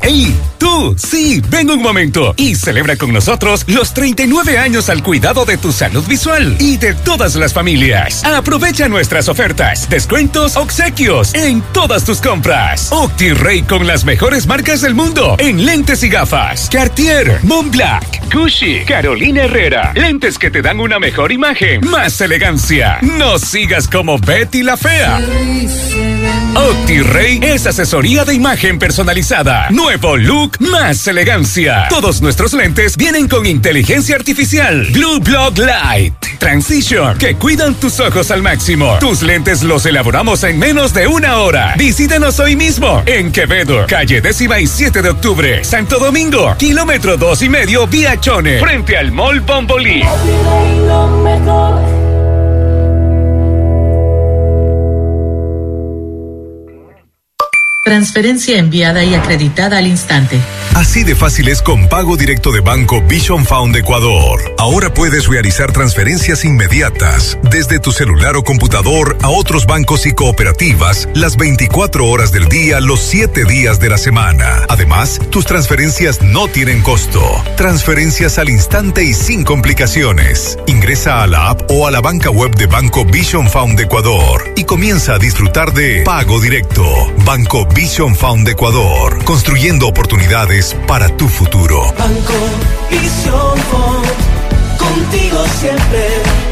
¡Ey! ¡Tú! Sí, ven un momento y celebra con nosotros los 39 años al cuidado de tu salud visual y de todas las familias. Aprovecha nuestras ofertas, descuentos, obsequios en todas tus compras. OptiRay con las mejores marcas del mundo en lentes y gafas. Cartier, Montblanc, Gucci, Carolina Herrera. Lentes que te dan una mejor imagen, más elegancia. No sigas como Betty la Fea. OptiRay es asesoría de imagen personalizada. Nuevo look, más elegancia. Todos nuestros lentes vienen con inteligencia artificial. Blue Block Light Transition, que cuidan tus ojos al máximo. Tus lentes los elaboramos en menos de 1 hora. Visítanos hoy mismo en Quevedo, calle 17 de octubre, Santo Domingo, kilómetro 2,5 vía Chone, frente al Mall Bombolí. Transferencia enviada y acreditada al instante. Así de fácil es con pago directo de Banco Vision Fund Ecuador. Ahora puedes realizar transferencias inmediatas desde tu celular o computador a otros bancos y cooperativas las 24 horas del día, los 7 días de la semana. Además, tus transferencias no tienen costo. Transferencias al instante y sin complicaciones. Ingresa a la app o a la banca web de Banco Vision Fund Ecuador y comienza a disfrutar de pago directo. Banco Vision Fund Ecuador, construyendo oportunidades para tu futuro. Banco Vision Fund, contigo siempre.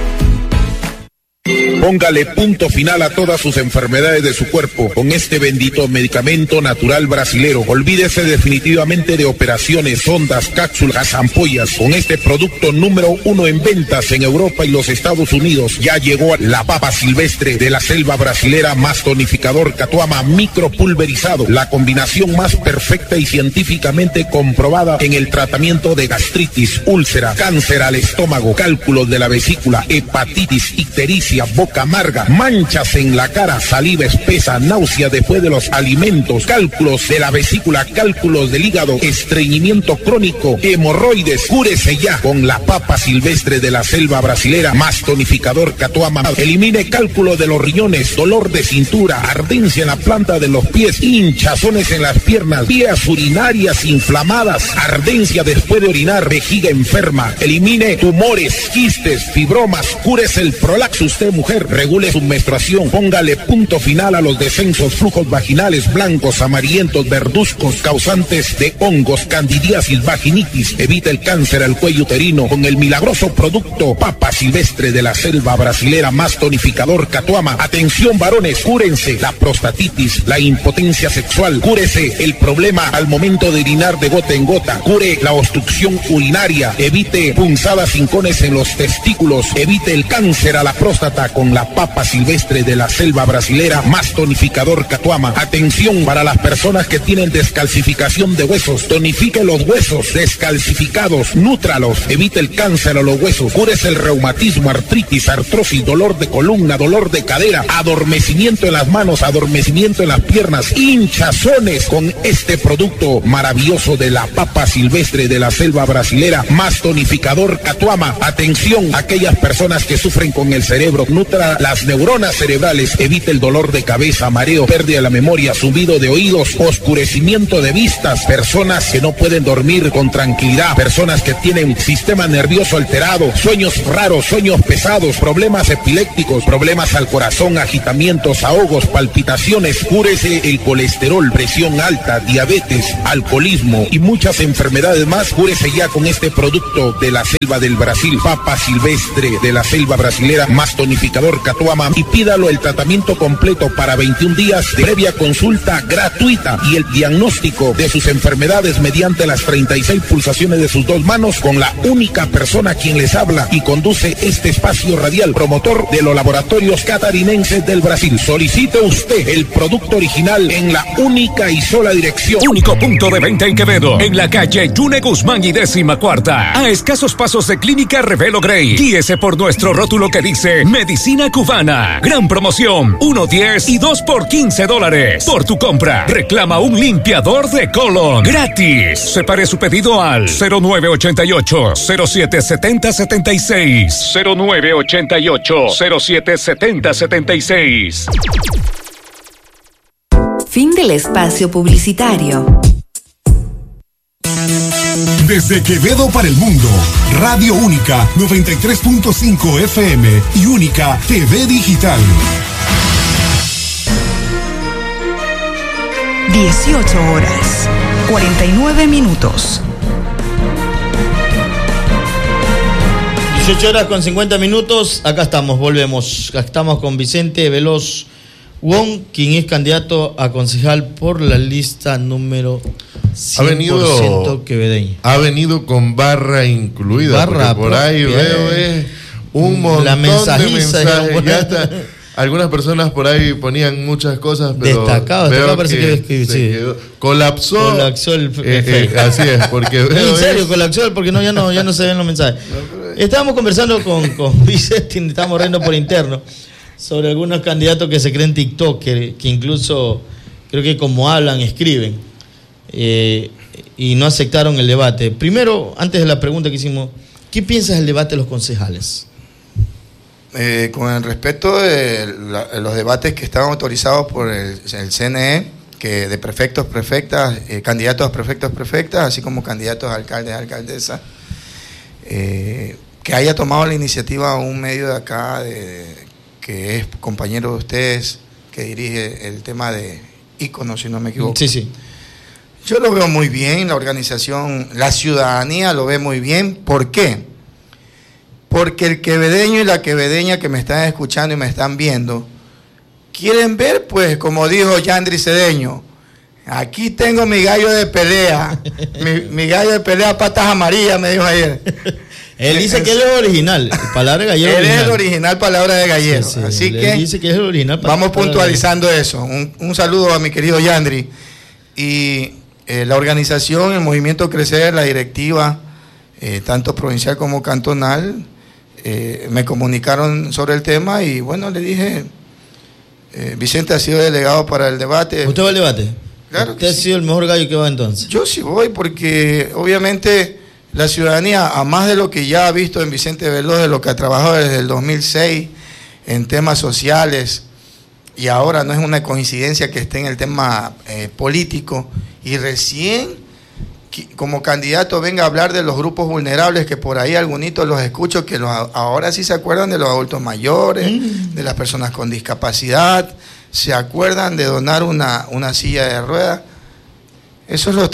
Póngale punto final a todas sus enfermedades de su cuerpo con este bendito medicamento natural brasilero. Olvídese definitivamente de operaciones, sondas, cápsulas, ampollas. Con este producto número 1 en ventas en Europa y los Estados Unidos, ya llegó la papa silvestre de la selva brasilera más tonificador Catuama micropulverizado. La combinación más perfecta y científicamente comprobada en el tratamiento de gastritis, úlcera, cáncer al estómago, cálculos de la vesícula, hepatitis, ictericia, boca amarga, manchas en la cara, saliva espesa, náusea después de los alimentos, cálculos de la vesícula, cálculos del hígado, estreñimiento crónico, hemorroides. Cúrese ya con la papa silvestre de la selva brasilera más tonificador Catuama. Elimine cálculo de los riñones, dolor de cintura, ardencia en la planta de los pies, hinchazones en las piernas, vías urinarias inflamadas, ardencia después de orinar, vejiga enferma. Elimine tumores, quistes, fibromas. Cúrese el prolaxus. Usted, mujer, regule su menstruación, póngale punto final a los descensos, flujos vaginales blancos, amarillentos, verduzcos, causantes de hongos, candidiasis, vaginitis. Evita el cáncer al cuello uterino con el milagroso producto papa silvestre de la selva brasilera más tonificador Catuama. Atención varones, cúrense la prostatitis, la impotencia sexual, cúrese el problema al momento de orinar de gota en gota, cure la obstrucción urinaria, evite punzadas, hincones en los testículos, evite el cáncer a la próstata con la papa silvestre de la selva brasilera más tonificador Catuama. Atención para las personas que tienen descalcificación de huesos, tonifique los huesos descalcificados, nútralos, evite el cáncer a los huesos, cúrese el reumatismo, artritis, artrosis, dolor de columna, dolor de cadera, adormecimiento en las manos, adormecimiento en las piernas, hinchazones con este producto maravilloso de la papa silvestre de la selva brasilera más tonificador Catuama. Atención a aquellas personas que sufren con el cerebro, nutra las neuronas cerebrales, evite el dolor de cabeza, mareo, pérdida de la memoria, zumbido de oídos, oscurecimiento de vistas, personas que no pueden dormir con tranquilidad, personas que tienen sistema nervioso alterado, sueños raros, sueños pesados, problemas epilépticos, problemas al corazón, agitamientos, ahogos, palpitaciones. Cúrese el colesterol, presión alta, diabetes, alcoholismo y muchas enfermedades más. Cúrese ya con este producto de la selva del Brasil, papa silvestre de la selva brasilera más tonificador Catuama, y pídalo el tratamiento completo para 21 días de previa consulta gratuita y el diagnóstico de sus enfermedades mediante las 36 pulsaciones de sus 2 manos con la única persona quien les habla y conduce este espacio radial, promotor de los laboratorios catarinenses del Brasil. Solicite usted el producto original en la única y sola dirección. Único punto de venta en Quevedo, en la calle Yune Guzmán y 14ª, a escasos pasos de Clínica Revelo Grey. Guíese por nuestro rótulo que dice Medicina Cubana. Gran promoción, 1/10 y 2 por $15. Por tu compra, reclama un limpiador de colon gratis. Separe su pedido al 0988-077076. 0988-077076. Fin del espacio publicitario. Desde Quevedo para el mundo, Radio Única 93.5 FM y Única TV Digital. 18 horas, 49 minutos. 18 horas con 50 minutos, acá estamos, volvemos. Acá estamos con Vicente Veloz Wong, quien es candidato a concejal por la lista número 100% quevedeño. Ha venido con barra incluida, barra por ahí veo un montón la de mensajes. Ya está. Algunas personas por ahí ponían muchas cosas, pero destacado parece que se quedó. Colapsó el así es, porque en serio, colapsó porque ya no se ven los mensajes. Estábamos conversando con Vicente, estábamos riendo por interno sobre algunos candidatos que se creen TikTok, que incluso creo que como hablan, escriben, y no aceptaron el debate. Primero, antes de la pregunta que hicimos, ¿qué piensas del debate de los concejales? Con el respeto de los debates que estaban autorizados por el CNE, que de prefectos, prefectas, candidatos a prefectos, prefectas, así como candidatos a alcaldes, alcaldesas, que haya tomado la iniciativa un medio de acá, que es compañero de ustedes, que dirige el tema de Icono, si no me equivoco. Sí. Yo lo veo muy bien, la organización, la ciudadanía lo ve muy bien. ¿Por qué? Porque el quevedeño y la quevedeña que me están escuchando y me están viendo, quieren ver, pues, como dijo Yandri Cedeño, aquí tengo mi gallo de pelea, mi gallo de pelea patas amarillas, me dijo ayer. Él dice que él es original, palabra de gallero. Él es el original palabra de gallero, sí, así que dice que es el original. Vamos puntualizando eso. Un saludo a mi querido Yandri. Y la organización, el movimiento Crecer, la directiva, tanto provincial como cantonal, me comunicaron sobre el tema y bueno, le dije, Vicente ha sido delegado para el debate. ¿Usted va al debate? Claro. ¿Usted ha sido el mejor gallo que va entonces? Yo sí voy porque obviamente la ciudadanía, a más de lo que ya ha visto en Vicente Veloz, de lo que ha trabajado desde el 2006 en temas sociales, y ahora no es una coincidencia que esté en el tema político, y recién como candidato venga a hablar de los grupos vulnerables, que por ahí algunos los escucho, que ahora sí se acuerdan de los adultos mayores, de las personas con discapacidad, se acuerdan de donar una silla de ruedas. Esos son los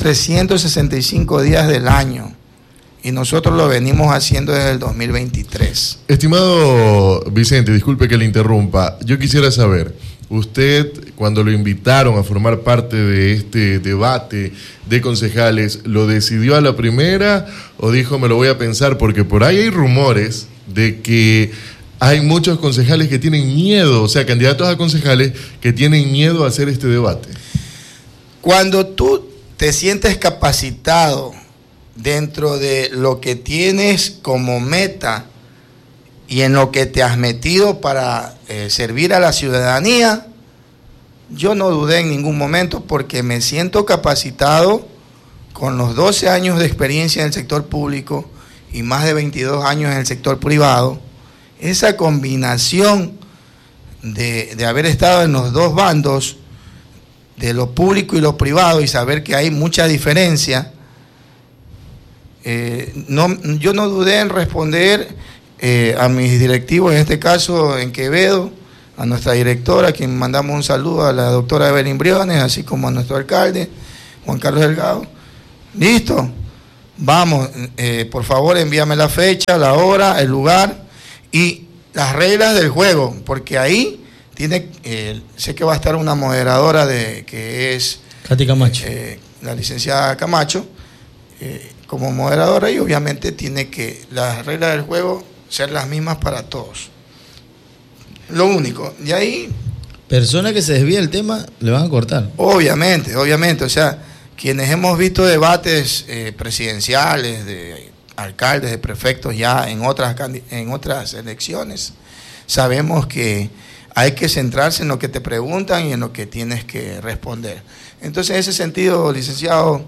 365 días del año. Y nosotros lo venimos haciendo desde el 2023. Estimado Vicente, disculpe que le interrumpa. Yo quisiera saber, usted cuando lo invitaron a formar parte de este debate de concejales, ¿lo decidió a la primera o dijo me lo voy a pensar? Porque por ahí hay rumores de que hay muchos concejales que tienen miedo, o sea, candidatos a concejales que tienen miedo a hacer este debate. Cuando tú te sientes capacitado dentro de lo que tienes como meta y en lo que te has metido para servir a la ciudadanía, yo no dudé en ningún momento porque me siento capacitado con los 12 años de experiencia en el sector público y más de 22 años en el sector privado. Esa combinación de haber estado en los dos bandos, de lo público y lo privado, y saber que hay mucha diferencia, yo no dudé en responder a mis directivos, en este caso en Quevedo, a nuestra directora, a quien mandamos un saludo, a la doctora Evelyn Briones, así como a nuestro alcalde, Juan Carlos Delgado. Listo, vamos, por favor envíame la fecha, la hora, el lugar y las reglas del juego, porque ahí sé que va a estar una moderadora que es Katy Camacho, la licenciada Camacho, como moderadora, y obviamente tiene que las reglas del juego ser las mismas para todos. Lo único, y ahí... Persona que se desvía del tema, le van a cortar. Obviamente, o sea, quienes hemos visto debates presidenciales, de alcaldes, de prefectos ya en otras elecciones, sabemos que hay que centrarse en lo que te preguntan y en lo que tienes que responder. Entonces, en ese sentido, licenciado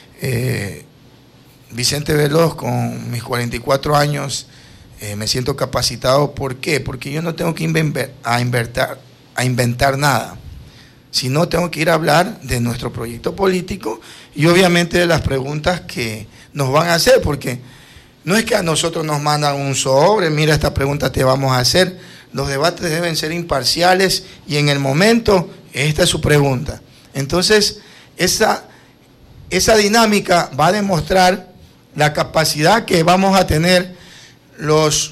Vicente Veloz, con mis 44 años, me siento capacitado. ¿Por qué? Porque yo no tengo que inventar nada, sino tengo que ir a hablar de nuestro proyecto político y obviamente de las preguntas que nos van a hacer, porque no es que a nosotros nos mandan un sobre, mira, esta pregunta te vamos a hacer. Los debates deben ser imparciales y en el momento, esta es su pregunta. Entonces, esa dinámica va a demostrar la capacidad que vamos a tener los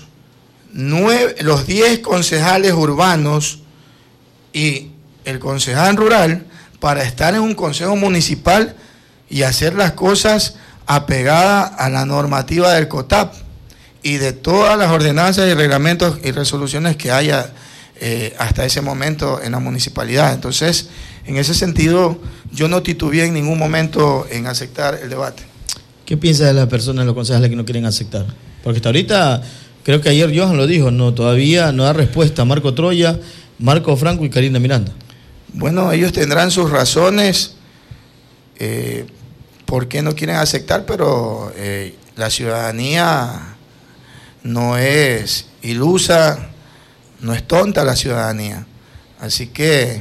10 concejales urbanos y el concejal rural para estar en un consejo municipal y hacer las cosas apegadas a la normativa del COTAP y de todas las ordenanzas y reglamentos y resoluciones que haya hasta ese momento en la municipalidad. Entonces, en ese sentido, yo no titubeé en ningún momento en aceptar el debate. ¿Qué piensa de las personas, los concejales que no quieren aceptar? Porque hasta ahorita, creo que ayer Johan lo dijo, no, todavía no da respuesta Marco Troya, Marco Franco y Karina Miranda. Bueno, ellos tendrán sus razones por qué no quieren aceptar, pero la ciudadanía no es ilusa, no es tonta la ciudadanía. Así que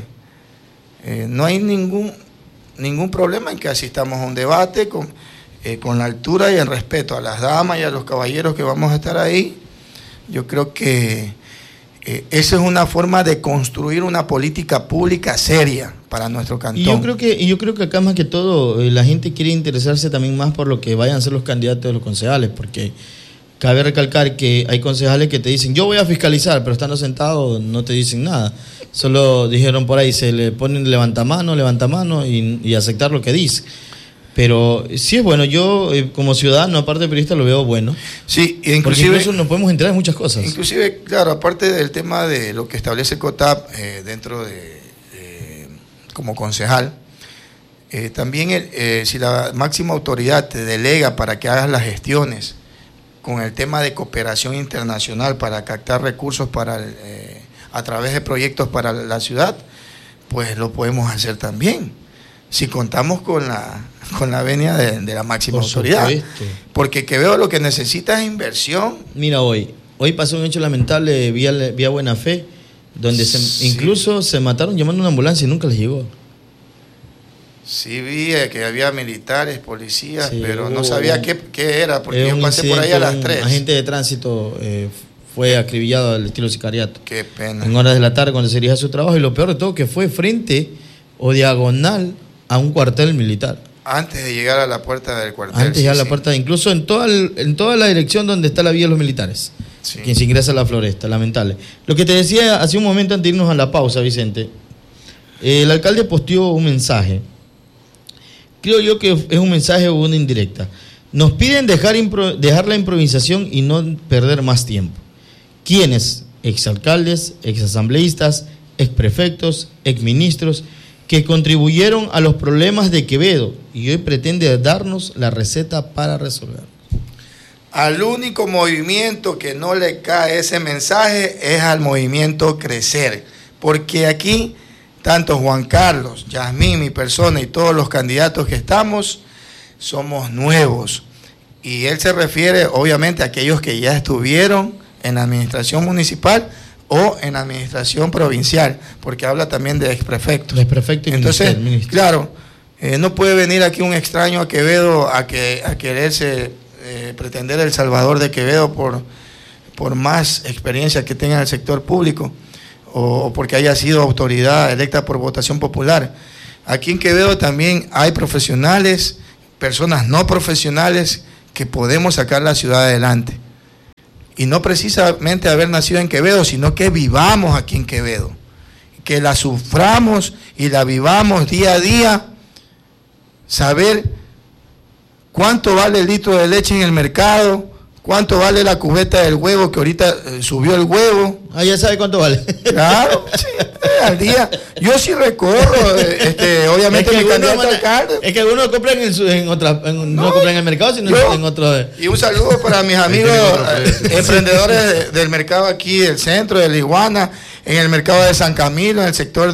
no hay ningún problema en que asistamos a un debate con la altura y el respeto a las damas y a los caballeros que vamos a estar ahí. Yo creo que esa es una forma de construir una política pública seria para nuestro cantón. Y yo creo que acá más que todo la gente quiere interesarse también más por lo que vayan a ser los candidatos de los concejales, porque cabe recalcar que hay concejales que te dicen, yo voy a fiscalizar, pero estando sentados no te dicen nada. Solo dijeron por ahí, se le ponen levanta mano y aceptar lo que dice. Pero sí es bueno, yo como ciudadano, aparte de periodista, lo veo bueno. Sí, inclusive porque incluso nos podemos enterar de muchas cosas. Inclusive, claro, aparte del tema de lo que establece COTAP dentro de como concejal, también si la máxima autoridad te delega para que hagas las gestiones con el tema de cooperación internacional para captar recursos a través de proyectos para la ciudad, pues lo podemos hacer también, si contamos con la venia de la máxima autoridad. Porque Quevedo lo que necesita es inversión. Mira, hoy pasó un hecho lamentable vía Buena Fe, donde incluso se mataron llamando a una ambulancia y nunca les llegó. Sí, vi que había militares, policías, pero no sabía qué era, porque yo pasé por ahí a las 3. Un agente de tránsito fue acribillado al estilo sicariato. Qué pena. En horas de la tarde cuando se dirigía a su trabajo, y lo peor de todo que fue frente o diagonal a un cuartel militar. Antes de llegar a la puerta del cuartel. Antes de llegar a la puerta, incluso en toda la dirección donde está la vía de los militares. Sí. Quien se ingresa a la floresta, lamentable. Lo que te decía hace un momento antes de irnos a la pausa, Vicente, el alcalde posteó un mensaje. Creo yo que es un mensaje o una indirecta. Nos piden dejar la improvisación y no perder más tiempo. ¿Quiénes? Exalcaldes, exasambleístas, exprefectos, exministros, que contribuyeron a los problemas de Quevedo y hoy pretende darnos la receta para resolver. Al único movimiento que no le cae ese mensaje es al movimiento Crecer, porque aquí tanto Juan Carlos, Yasmín, mi persona y todos los candidatos que estamos somos nuevos, y él se refiere obviamente a aquellos que ya estuvieron en la administración municipal o en la administración provincial, porque habla también de exprefectos. Entonces, claro, no puede venir aquí un extraño a Quevedo a quererse pretender el salvador de Quevedo por más experiencia que tenga en el sector público o porque haya sido autoridad electa por votación popular. Aquí en Quevedo también hay profesionales, personas no profesionales que podemos sacar la ciudad adelante. Y no precisamente haber nacido en Quevedo, sino que vivamos aquí en Quevedo, que la suframos y la vivamos día a día, saber cuánto vale el litro de leche en el mercado, cuánto vale la cubeta del huevo, que ahorita subió el huevo. Ah, ya sabe cuánto vale. Claro, sí, al día. Yo sí recorro, obviamente es que mi candidato alcalde. Es que algunos compran no compran en el mercado, sino en otro. Y un saludo para mis amigos emprendedores del mercado aquí del centro, de La Iguana, en el mercado de San Camilo, en el sector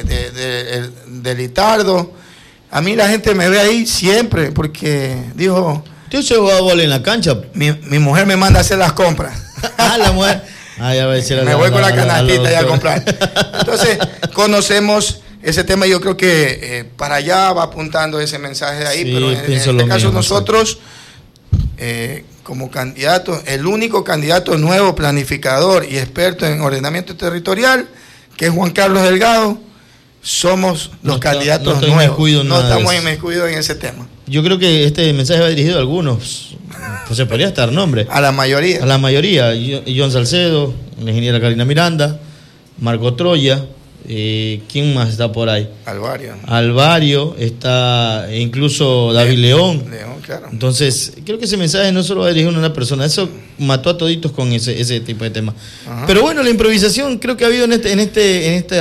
de Litardo. A mí la gente me ve ahí siempre, porque dijo... Yo se va a bola en la cancha. Mi mujer me manda a hacer las compras. La mujer. Ya va a decir me voy con la canastita ya a comprar. Entonces, conocemos ese tema. Yo creo que para allá va apuntando ese mensaje de ahí, sí, pero en este caso nosotros como candidato, el único candidato nuevo, planificador y experto en ordenamiento territorial, que es Juan Carlos Delgado. Somos los candidatos nuevos. No estamos inmiscuidos en ese tema. Yo creo que este mensaje va dirigido a algunos. Pues se podría estar nombre. A la mayoría. A la mayoría. John Salcedo, la ingeniera Karina Miranda, Marco Troya. ¿Quién más está por ahí? Alvario, está incluso David León, claro. Entonces, creo que ese mensaje no solo va dirigido a una persona, eso mató a toditos con ese tipo de temas. Pero bueno, la improvisación creo que ha habido en este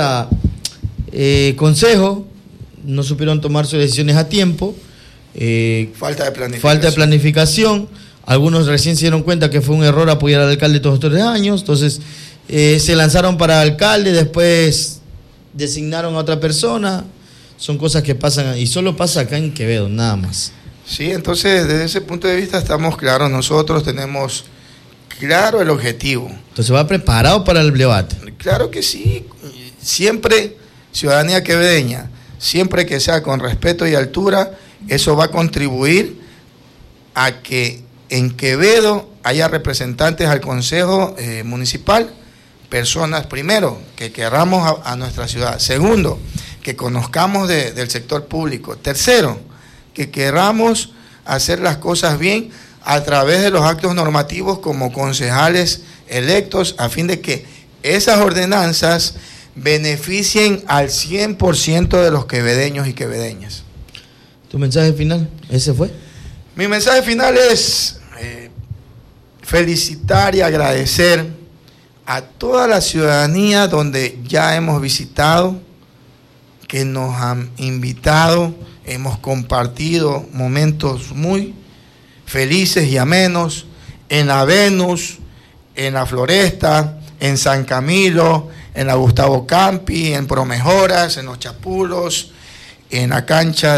consejo, no supieron tomar sus decisiones a tiempo. Falta de planificación. Algunos recién se dieron cuenta que fue un error apoyar al alcalde todos estos 3 años, entonces se lanzaron para alcalde, después designaron a otra persona. Son cosas que pasan y solo pasa acá en Quevedo, nada más. Sí, entonces desde ese punto de vista estamos claros, nosotros tenemos claro el objetivo. Entonces va preparado para el debate. Claro que sí, siempre ciudadanía quevedeña, siempre que sea con respeto y altura, eso va a contribuir a que en Quevedo haya representantes al Consejo Municipal, personas, primero, que querramos a nuestra ciudad. Segundo, que conozcamos del sector público. Tercero, que querramos hacer las cosas bien a través de los actos normativos como concejales electos, a fin de que esas ordenanzas beneficien al 100% de los quevedeños y quevedeñas. ¿Tu mensaje final? ¿Ese fue? Mi mensaje final es felicitar y agradecer a toda la ciudadanía donde ya hemos visitado, que nos han invitado, hemos compartido momentos muy felices y amenos en la Venus, en la Floresta, en San Camilo, en la Gustavo Campi, en Promejoras, en Los Chapulos, en la cancha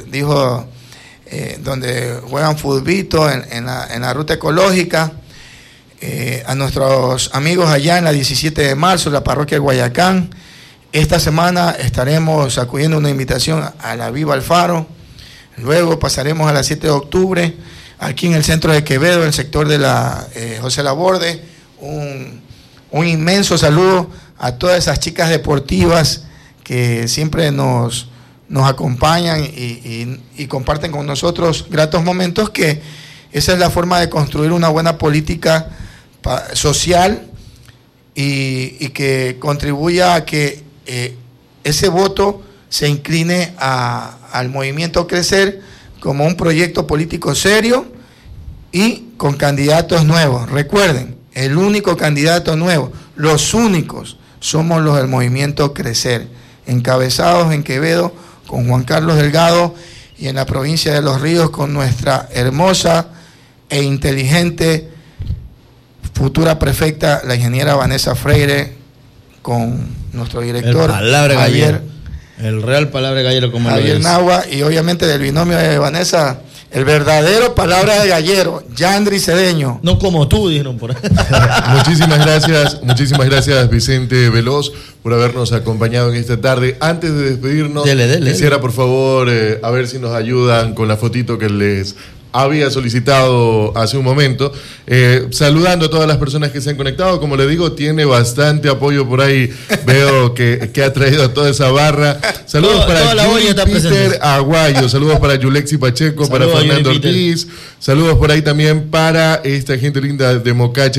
donde juegan futbito, en la ruta ecológica, a nuestros amigos allá en la 17 de marzo, la parroquia de Guayacán. Esta semana estaremos acudiendo a una invitación a la Viva Alfaro. Luego pasaremos a la 7 de octubre, aquí en el centro de Quevedo, en el sector de la José Laborde. Un inmenso saludo a todas esas chicas deportivas que siempre nos acompañan y comparten con nosotros gratos momentos, que esa es la forma de construir una buena política social y que contribuya a que ese voto se incline al movimiento Crecer como un proyecto político serio y con candidatos nuevos. Recuerden, el único candidato nuevo, los únicos, somos los del movimiento Crecer, encabezados en Quevedo con Juan Carlos Delgado y en la provincia de Los Ríos con nuestra hermosa e inteligente futura prefecta, la ingeniera Vanessa Freire, con nuestro director Javier, el real palabra gallero, como Javier Nahua, y obviamente del binomio de Vanessa, el verdadero palabra de gallero, Yandri Cedeño. No como tú, dijeron por ahí. Muchísimas gracias Vicente Veloz por habernos acompañado en esta tarde. Antes de despedirnos, quisiera por favor a ver si nos ayudan con la fotito que les había solicitado hace un momento, saludando a todas las personas que se han conectado. Como le digo, tiene bastante apoyo por ahí. Veo que ha traído a toda esa barra. Saludos para Peter Aguayo, saludos para Yulexi Pacheco, para Fernando Ortiz, saludos por ahí también para esta gente linda de Mocache.